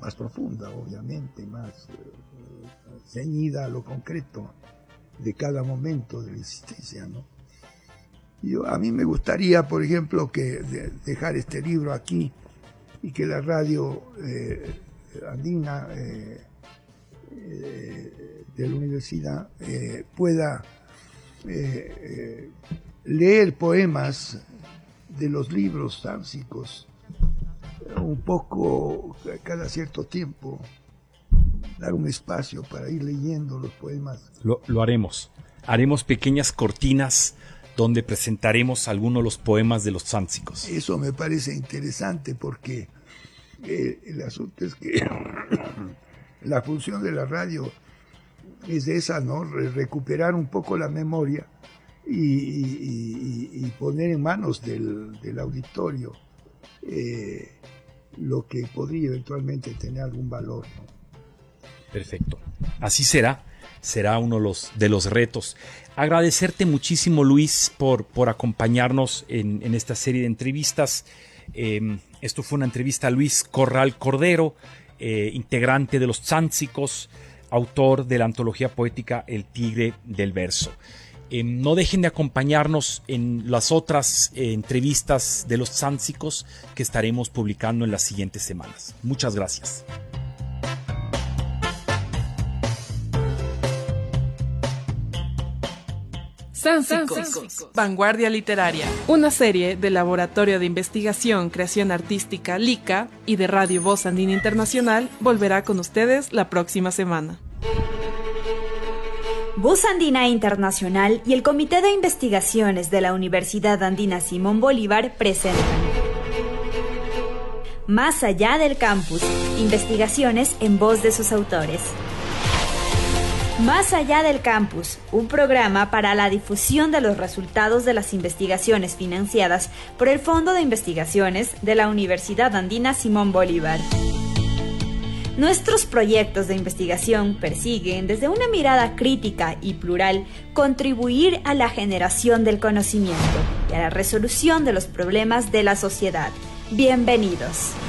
más profunda, obviamente, más ceñida a lo concreto de cada momento de la existencia, ¿no? A mí me gustaría, por ejemplo, que dejar este libro aquí y que la radio andina de la universidad pueda leer poemas de los libros sánsicos un poco cada cierto tiempo, dar un espacio para ir leyendo los poemas. Lo haremos. Haremos pequeñas cortinas donde presentaremos algunos de los poemas de los sánsicos. Eso me parece interesante porque el asunto es que la función de la radio es esa, ¿no? Recuperar un poco la memoria y poner en manos del auditorio lo que podría eventualmente tener algún valor, ¿no? Perfecto. Así será uno de los retos. Agradecerte muchísimo, Luis, por acompañarnos en esta serie de entrevistas. Esto fue una entrevista a Luis Corral Cordero, integrante de los Sánsicos, autor de la antología poética El Tigre del Verso. No dejen de acompañarnos en las otras entrevistas de los Sánsicos que estaremos publicando en las siguientes semanas. Muchas gracias. Sánsicos, Vanguardia Literaria, una serie del Laboratorio de Investigación, Creación Artística, LICA, y de Radio Voz Andina Internacional, volverá con ustedes la próxima semana. Voz Andina Internacional y el Comité de Investigaciones de la Universidad Andina Simón Bolívar presentan Más allá del campus, investigaciones en voz de sus autores. Más allá del campus, un programa para la difusión de los resultados de las investigaciones financiadas por el Fondo de Investigaciones de la Universidad Andina Simón Bolívar. Nuestros proyectos de investigación persiguen, desde una mirada crítica y plural, contribuir a la generación del conocimiento y a la resolución de los problemas de la sociedad. Bienvenidos.